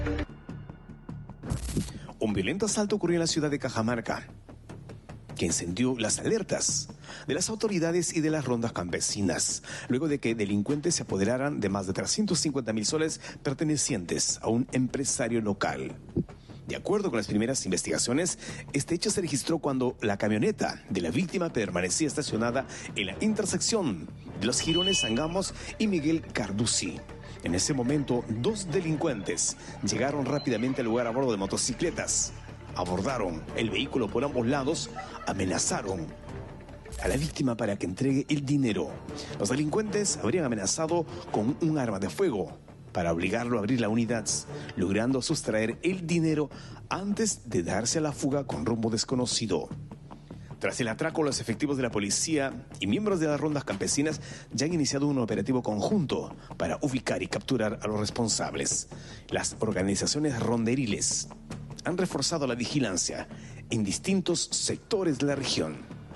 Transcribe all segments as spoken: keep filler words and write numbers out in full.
Un violento asalto ocurrió en la ciudad de Cajamarca, que encendió las alertas de las autoridades y de las rondas campesinas, luego de que delincuentes se apoderaran de más de trescientos cincuenta mil soles pertenecientes a un empresario local. De acuerdo con las primeras investigaciones, este hecho se registró cuando la camioneta de la víctima permanecía estacionada en la intersección de los jirones Sangamos y Miguel Carducci. En ese momento, dos delincuentes llegaron rápidamente al lugar a bordo de motocicletas. Abordaron el vehículo por ambos lados, amenazaron a la víctima para que entregue el dinero. Los delincuentes habrían amenazado con un arma de fuego para obligarlo a abrir la unidad, logrando sustraer el dinero antes de darse a la fuga con rumbo desconocido. Tras el atraco, los efectivos de la policía y miembros de las rondas campesinas ya han iniciado un operativo conjunto para ubicar y capturar a los responsables. Las organizaciones ronderiles han reforzado la vigilancia en distintos sectores de la región.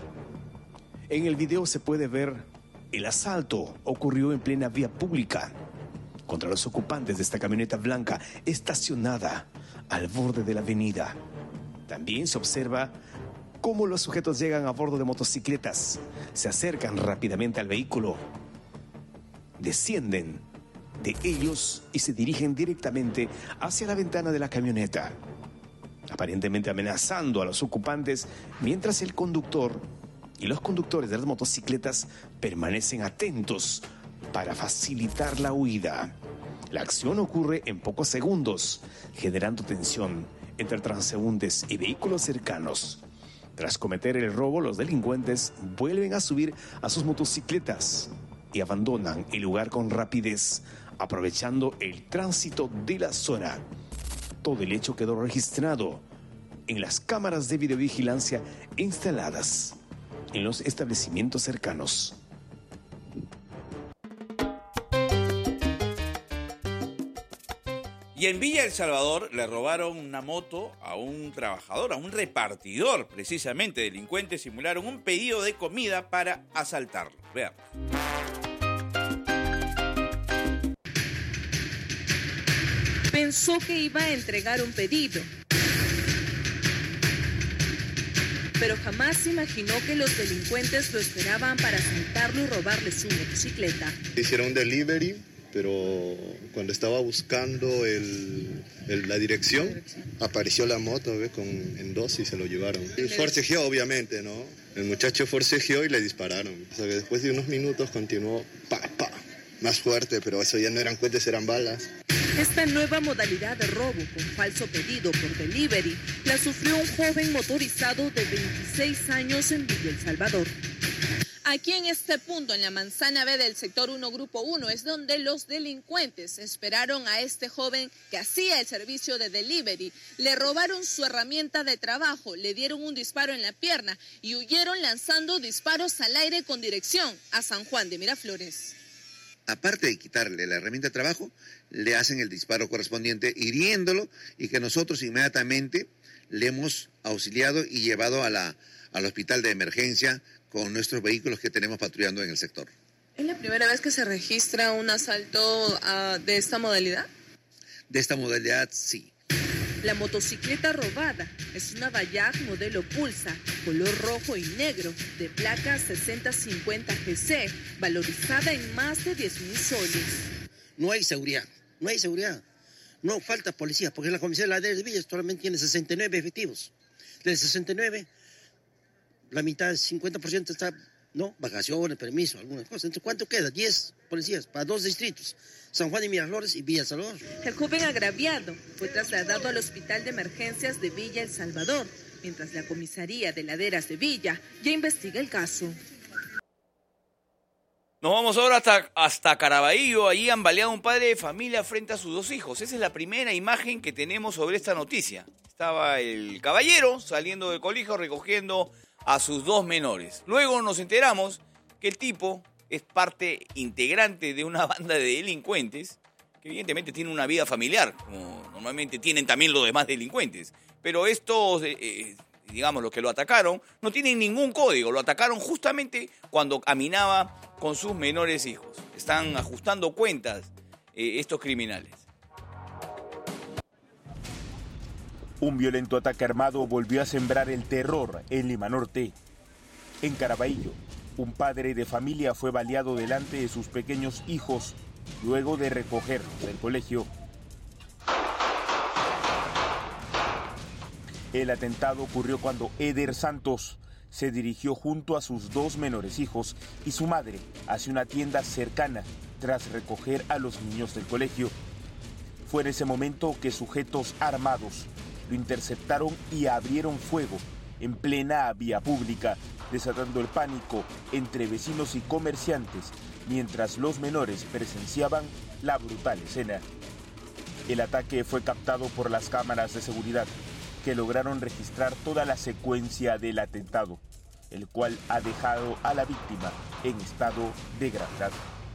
En el video se puede ver el asalto ocurrió en plena vía pública contra los ocupantes de esta camioneta blanca estacionada al borde de la avenida. También se observa cómo los sujetos llegan a bordo de motocicletas, se acercan rápidamente al vehículo, descienden de ellos y se dirigen directamente hacia la ventana de la camioneta, aparentemente amenazando a los ocupantes, mientras el conductor y los conductores de las motocicletas permanecen atentos para facilitar la huida. La acción ocurre en pocos segundos, generando tensión entre transeúntes y vehículos cercanos. Tras cometer el robo, los delincuentes vuelven a subir a sus motocicletas y abandonan el lugar con rapidez, aprovechando el tránsito de la zona. Todo el hecho quedó registrado en las cámaras de videovigilancia instaladas en los establecimientos cercanos. Y en Villa El Salvador le robaron una moto a un trabajador, a un repartidor, precisamente. Delincuentes simularon un pedido de comida para asaltarlo. Veamos. Pensó que iba a entregar un pedido, pero jamás imaginó que los delincuentes lo esperaban para asaltarlo y robarle su motocicleta. Hicieron un delivery, pero cuando estaba buscando el, el, la dirección, apareció la moto, ¿ve? Con, en dos y se lo llevaron. Y forcejeó, obviamente, ¿no? El muchacho forcejeó y le dispararon. O sea que después de unos minutos continuó, pa, pa, más fuerte, pero eso ya no eran cohetes, eran balas. Esta nueva modalidad de robo con falso pedido por delivery la sufrió un joven motorizado de veintiséis años en Villa El Salvador. Aquí en este punto, en la manzana B del sector uno, grupo uno, es donde los delincuentes esperaron a este joven que hacía el servicio de delivery. Le robaron su herramienta de trabajo, le dieron un disparo en la pierna y huyeron lanzando disparos al aire con dirección a San Juan de Miraflores. Aparte de quitarle la herramienta de trabajo, le hacen el disparo correspondiente, hiriéndolo, y que nosotros inmediatamente le hemos auxiliado y llevado a la, al hospital de emergencia con nuestros vehículos que tenemos patrullando en el sector. ¿Es la primera vez que se registra un asalto uh, de esta modalidad? De esta modalidad, sí. La motocicleta robada es una Bajaj modelo Pulsar, color rojo y negro, de placa sesenta cincuenta G C, valorizada en más de diez mil soles. No hay seguridad, no hay seguridad. No falta policía, porque la comisaría de Villa solamente tiene sesenta y nueve efectivos. De sesenta y nueve, la mitad, cincuenta por ciento está, no, vacaciones, permiso, algunas cosas. Entonces, ¿cuánto queda? diez policías para dos distritos, San Juan de Miraflores y Villa El Salvador. El joven agraviado fue trasladado al hospital de emergencias de Villa El Salvador, mientras la comisaría de Laderas de Villa ya investiga el caso. Nos vamos ahora hasta, hasta Caraballo. Allí han baleado a un padre de familia frente a sus dos hijos. Esa es la primera imagen que tenemos sobre esta noticia. Estaba el caballero saliendo del colegio recogiendo a sus dos menores. Luego nos enteramos que el tipo es parte integrante de una banda de delincuentes que evidentemente tiene una vida familiar, como normalmente tienen también los demás delincuentes. Pero estos, eh, digamos, los que lo atacaron, no tienen ningún código. Lo atacaron justamente cuando caminaba con sus menores hijos. Están ajustando cuentas eh, estos criminales. Un violento ataque armado volvió a sembrar el terror en Lima Norte. En Caraballo, un padre de familia fue baleado delante de sus pequeños hijos luego de recogerlos del colegio. El atentado ocurrió cuando Eder Santos se dirigió junto a sus dos menores hijos y su madre hacia una tienda cercana tras recoger a los niños del colegio. Fue en ese momento que sujetos armados lo interceptaron y abrieron fuego en plena vía pública, desatando el pánico entre vecinos y comerciantes, mientras los menores presenciaban la brutal escena. El ataque fue captado por las cámaras de seguridad, que lograron registrar toda la secuencia del atentado, el cual ha dejado a la víctima en estado de gravedad.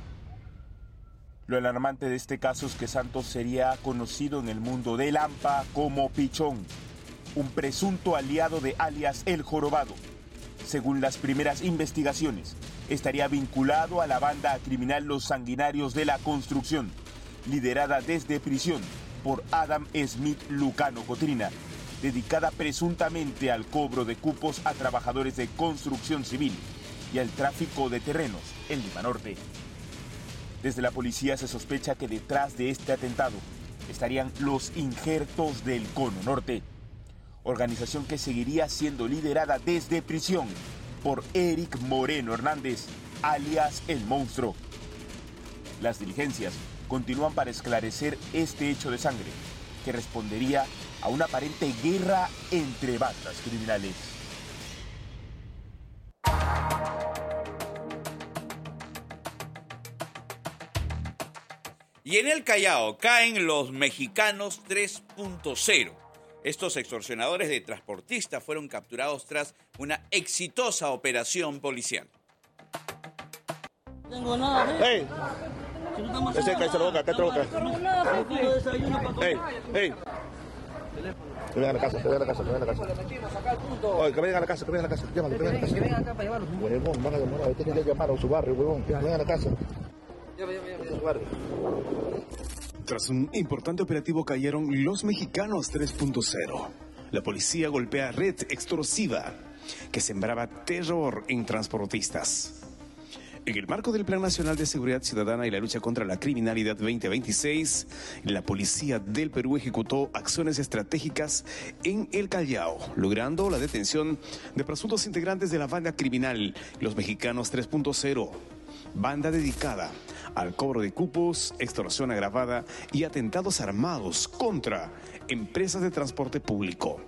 Lo alarmante de este caso es que Santos sería conocido en el mundo del AMPA como Pichón, un presunto aliado de alias El Jorobado. Según las primeras investigaciones, estaría vinculado a la banda criminal Los Sanguinarios de la Construcción, liderada desde prisión por Adam Smith Lucano Cotrina, dedicada presuntamente al cobro de cupos a trabajadores de construcción civil y al tráfico de terrenos en Lima Norte. Desde la policía se sospecha que detrás de este atentado estarían los Injertos del Cono Norte, organización que seguiría siendo liderada desde prisión por Eric Moreno Hernández, alias El Monstruo. Las diligencias continúan para esclarecer este hecho de sangre, que respondería a una aparente guerra entre bandas criminales. Y en el Callao caen los mexicanos tres punto cero. Estos extorsionadores de transportistas fueron capturados tras una exitosa operación policial. Tengo nada, ¿eh? ¡Ey! Ese cállese la boca, acá te boca. ¡Ey! ¡Ey! Que vengan a la casa, que vengan a la casa, que vengan a la casa. Oye, que vengan a la casa, que vengan a la casa. Llámalo, que vengan a la casa. Que vengan acá para llevarlos. Huevón, van a llamar, a tienen que llamar a su barrio, huevón. Que vengan a la casa. Llama, llama, llama. A su barrio. Tras un importante operativo cayeron los mexicanos tres punto cero. La policía golpea red extorsiva que sembraba terror en transportistas. En el marco del Plan Nacional de Seguridad Ciudadana y la lucha contra la criminalidad veinte veintiséis, la Policía del Perú ejecutó acciones estratégicas en el Callao, logrando la detención de presuntos integrantes de la banda criminal Los Mexicanos tres punto cero, banda dedicada al cobro de cupos, extorsión agravada y atentados armados contra empresas de transporte público.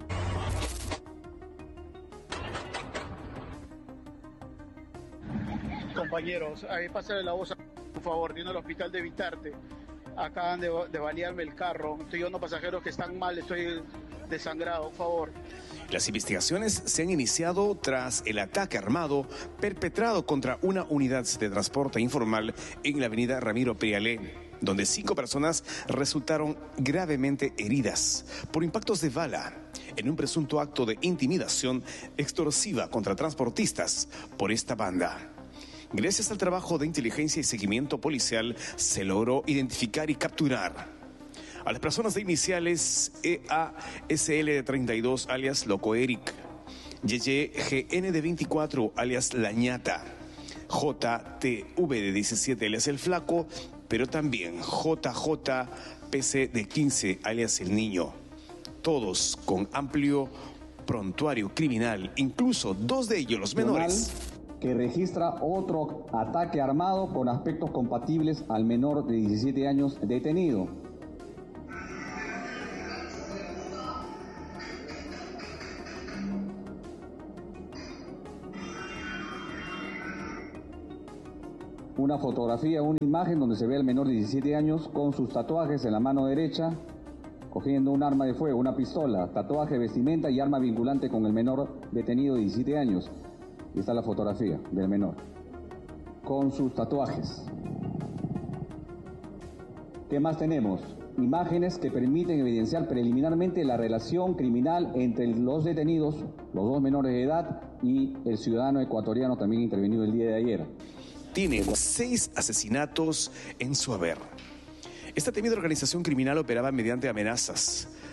Compañeros, ahí pásale la voz, por favor, vino al hospital de Vitarte. Acaban de, de balearme el carro. Estoy llevando pasajeros que están mal, estoy desangrado, por favor. Las investigaciones se han iniciado tras el ataque armado perpetrado contra una unidad de transporte informal en la avenida Ramiro Prialé, donde cinco personas resultaron gravemente heridas por impactos de bala en un presunto acto de intimidación extorsiva contra transportistas por esta banda. Gracias al trabajo de inteligencia y seguimiento policial, se logró identificar y capturar a las personas de iniciales E A S L de treinta y dos, alias Loco Eric, Y Y G N de veinticuatro, alias La Ñata, J T V de diecisiete, alias El Flaco, pero también J J P C de quince, alias El Niño. Todos con amplio prontuario criminal, incluso dos de ellos, los menores. Que registra otro ataque armado con aspectos compatibles al menor de diecisiete años detenido. Una fotografía, una imagen donde se ve al menor de diecisiete años con sus tatuajes en la mano derecha, cogiendo un arma de fuego, una pistola, tatuaje, vestimenta y arma vinculante con el menor detenido de diecisiete años. Y está la fotografía del menor, con sus tatuajes. ¿Qué más tenemos? Imágenes que permiten evidenciar preliminarmente la relación criminal entre los detenidos, los dos menores de edad, y el ciudadano ecuatoriano también intervenido el día de ayer. Tiene seis asesinatos en su haber. Esta temida organización criminal operaba mediante amenazas,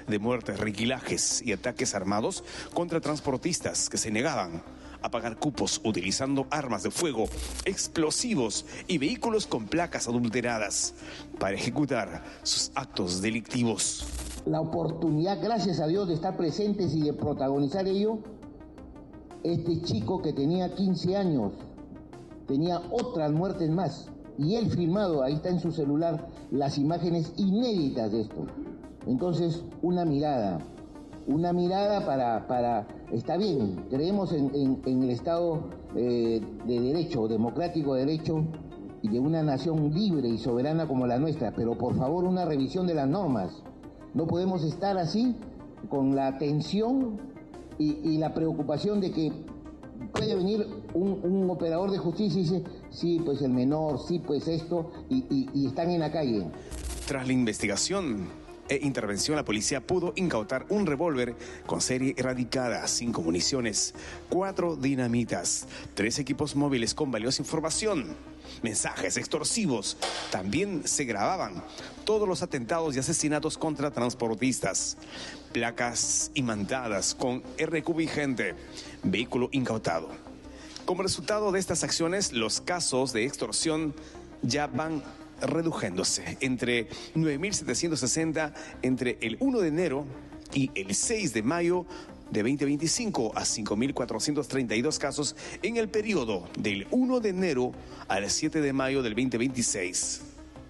de muertes, requilajes y ataques armados contra transportistas que se negaban a pagar cupos utilizando armas de fuego, explosivos y vehículos con placas adulteradas para ejecutar sus actos delictivos. La oportunidad, gracias a Dios, de estar presentes y de protagonizar ello, este chico que tenía quince años, tenía otras muertes más, y él filmado, ahí está en su celular, las imágenes inéditas de esto. Entonces, una mirada, una mirada para, para está bien, creemos en, en, en el Estado eh, de derecho, democrático de derecho, y de una nación libre y soberana como la nuestra, pero por favor una revisión de las normas. No podemos estar así, con la tensión y, y la preocupación de que puede venir un, un operador de justicia y dice, sí, pues el menor, sí, pues esto, y, y, y están en la calle. Tras la investigación e intervención, la policía pudo incautar un revólver con serie erradicada, cinco municiones, cuatro dinamitas, tres equipos móviles con valiosa información, mensajes extorsivos. También se grababan todos los atentados y asesinatos contra transportistas, placas imantadas con R Q vigente, vehículo incautado. Como resultado de estas acciones, los casos de extorsión ya van reduciéndose entre nueve mil setecientos sesenta entre el primero de enero y el seis de mayo de veinte veinticinco a cinco mil cuatrocientos treinta y dos casos en el periodo del primero de enero al siete de mayo del veinte veintiséis.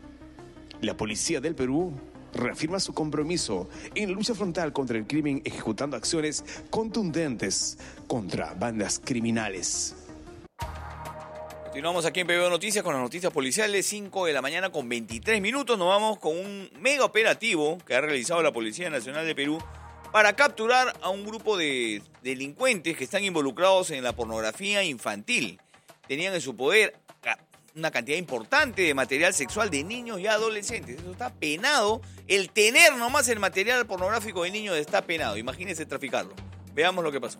La Policía del Perú reafirma su compromiso en la lucha frontal contra el crimen, ejecutando acciones contundentes contra bandas criminales. Continuamos aquí en P B O Noticias con las noticias policiales, cinco de la mañana con veintitrés minutos. Nos vamos con un mega operativo que ha realizado la Policía Nacional de Perú para capturar a un grupo de delincuentes que están involucrados en la pornografía infantil. Tenían en su poder una cantidad importante de material sexual de niños y adolescentes. Eso está penado. El tener nomás el material pornográfico de niños está penado. Imagínense traficarlo. Veamos lo que pasó.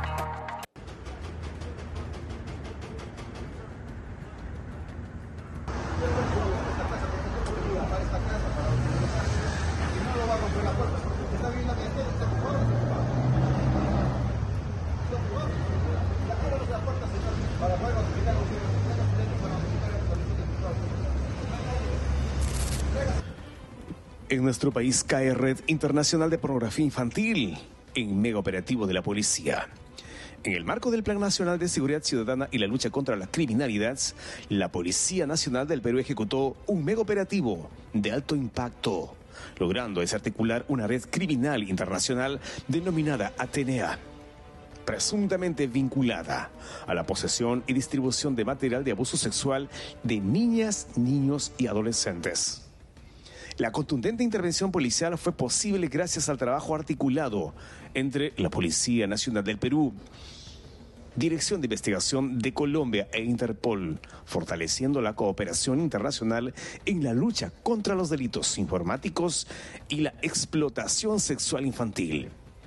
En nuestro país cae Red Internacional de Pornografía Infantil en mega operativo de la policía. En el marco del Plan Nacional de Seguridad Ciudadana y la lucha contra la criminalidad, la Policía Nacional del Perú ejecutó un mega operativo de alto impacto, logrando desarticular una red criminal internacional denominada Atenea, presuntamente vinculada a la posesión y distribución de material de abuso sexual de niñas, niños y adolescentes. La contundente intervención policial fue posible gracias al trabajo articulado entre la Policía Nacional del Perú, Dirección de Investigación de Colombia e Interpol, fortaleciendo la cooperación internacional en la lucha contra los delitos informáticos y la explotación sexual infantil.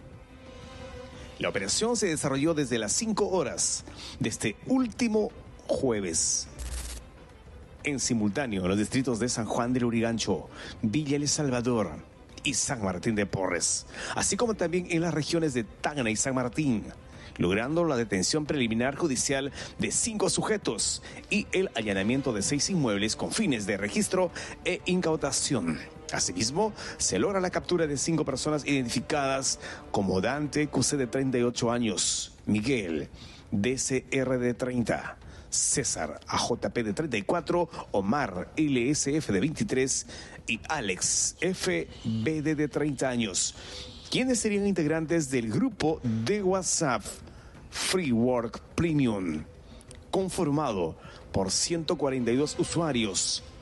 La operación se desarrolló desde las cinco horas de este último jueves, en simultáneo en los distritos de San Juan del Urigancho, Villa El Salvador y San Martín de Porres, así como también en las regiones de Tacna y San Martín, logrando la detención preliminar judicial de cinco sujetos y el allanamiento de seis inmuebles con fines de registro e incautación. Asimismo, se logra la captura de cinco personas identificadas como Dante Q C de treinta y ocho años, Miguel D C R de treinta, César A J P de treinta y cuatro, Omar L S F de veintitrés y Alex F B D de treinta años, quienes serían integrantes del grupo de WhatsApp Free Work Premium, conformado por ciento cuarenta y dos usuarios